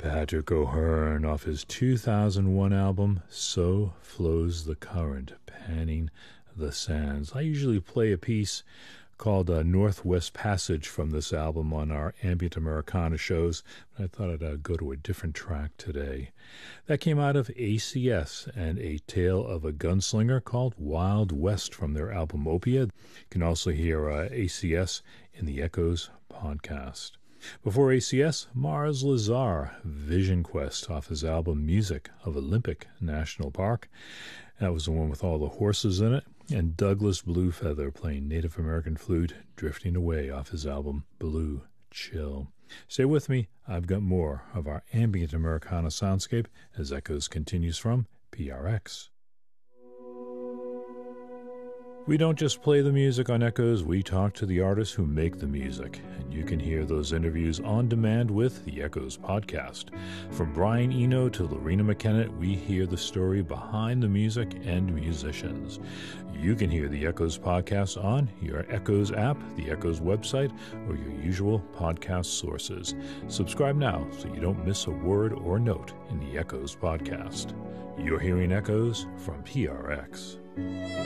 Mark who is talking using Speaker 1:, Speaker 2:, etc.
Speaker 1: Patrick O'Hearn off his 2001 album, So Flows the Current, Panning the Sands. I usually play a piece called Northwest Passage from this album on our Ambient Americana shows, but I thought I'd go to a different track today. That came out of ACS and A Tale of a Gunslinger called Wild West from their album Opia. You can also hear ACS in the Echoes podcast. Before ACS, Mars Lazar, Vision Quest off his album Music of Olympic National Park. That was the one with all the horses in it. And Douglas Bluefeather playing Native American flute, Drifting Away off his album Blue Chill. Stay with me. I've got more of our Ambient Americana soundscape as Echoes continues from PRX. We don't just play the music on Echoes, we talk to the artists who make the music, and you can hear those interviews on demand with the Echoes podcast. From Brian Eno to Lorena McKenna, we hear the story behind the music and musicians. You can hear the Echoes podcast on your Echoes app, the Echoes website, or your usual podcast sources. Subscribe now so you don't miss a word or note in the Echoes podcast. You're hearing Echoes from PRX.